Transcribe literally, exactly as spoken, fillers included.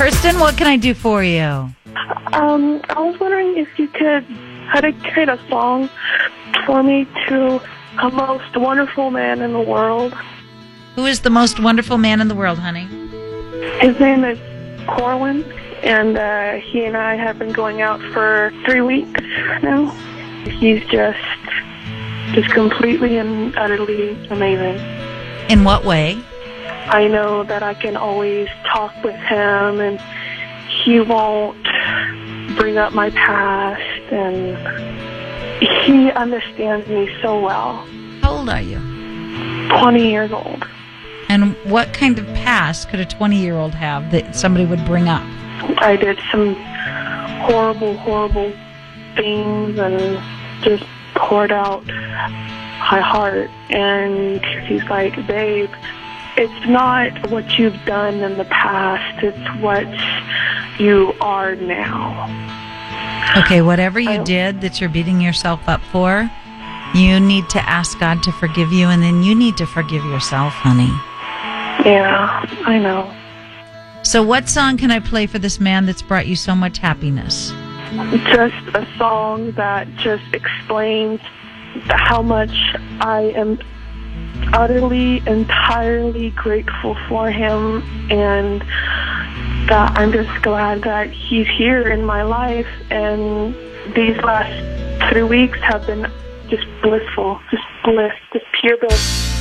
Kirsten, what can I do for you? Um, I was wondering if you could dedicate a song for me to a most wonderful man in the world. Who is the most wonderful man in the world, honey? His name is Corwin, and uh, he and I have been going out for three weeks now. He's just, just completely and utterly amazing. In what way? I know that I can always talk with him, and he won't bring up my past, and he understands me so well. How old are you? twenty years old. And what kind of past could a twenty-year-old have that somebody would bring up? I did some horrible, horrible things and just poured out my heart. And he's like, babe, it's not what you've done in the past. It's what you are now. Okay, whatever you I, did that you're beating yourself up for, you need to ask God to forgive you, and then you need to forgive yourself, honey. Yeah, I know. So what song can I play for this man that's brought you so much happiness? Just a song that just explains how much I am utterly, entirely grateful for him, and that I'm just glad that he's here in my life, and these last three weeks have been just blissful, just bliss, just pure bliss.